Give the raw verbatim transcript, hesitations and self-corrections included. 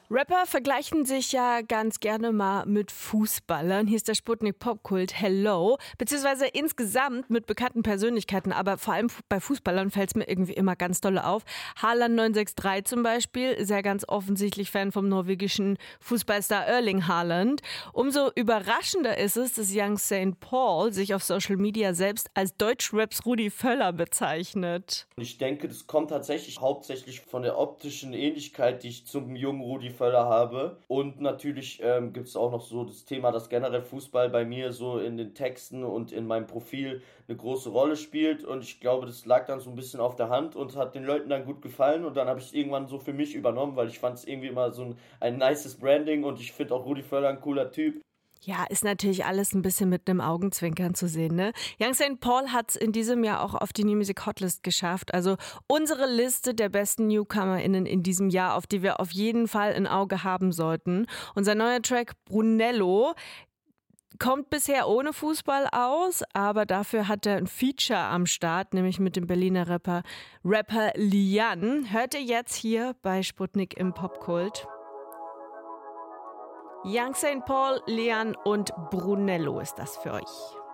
Rapper vergleichen sich ja ganz gerne mal mit Fußballern. Hier ist der Sputnik Popkult Hello, beziehungsweise insgesamt mit bekannten Persönlichkeiten, aber vor allem bei Fußballern fällt es mir irgendwie immer ganz dolle auf. Haaland neun sechs drei zum Beispiel ist ja ganz offensichtlich Fan vom norwegischen Fußballstar Erling Haaland. Umso überraschender ist es, dass Young Saint Paul sich auf Social Media selbst als Deutschraps Rudi Völler bezeichnet. Ich denke, das kommt tatsächlich hauptsächlich von der optischen Ähnlichkeit, die ich zum jungen Rudi Völler habe. Und natürlich ähm, gibt es auch noch so das Thema, dass generell Fußball bei mir so in den Texten und in meinem Profil eine große Rolle spielt. Und ich glaube, das lag dann so ein bisschen auf der Hand und hat den Leuten dann gut gefallen. Und dann habe ich es irgendwann so für mich übernommen, weil ich fand es irgendwie immer so ein, ein nices Branding. Und ich finde auch Rudi Völler ein cooler Typ. Ja, ist natürlich alles ein bisschen mit einem Augenzwinkern zu sehen, ne? Young Saint Paul hat es in diesem Jahr auch auf die New Music Hotlist geschafft. Also unsere Liste der besten NewcomerInnen in diesem Jahr, auf die wir auf jeden Fall ein Auge haben sollten. Unser neuer Track Brunello kommt bisher ohne Fußball aus, aber dafür hat er ein Feature am Start, nämlich mit dem Berliner Rapper Rapper Lian. Hört ihr jetzt hier bei Sputnik im Popkult. Young Saint Paul, Lian und Brunello ist das für euch.